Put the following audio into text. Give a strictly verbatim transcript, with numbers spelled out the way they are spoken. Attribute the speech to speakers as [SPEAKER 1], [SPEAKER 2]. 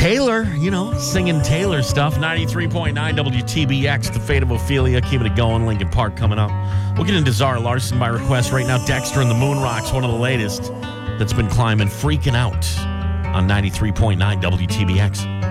[SPEAKER 1] Taylor, you know, singing Taylor stuff. ninety-three point nine W T B X, The Fate of Ophelia, keeping it going. Lincoln Park coming up. We'll get into Zara Larson by request right now. Dexter and the Moon Rocks, one of the latest that's been climbing, freaking out on ninety-three point nine W T B X.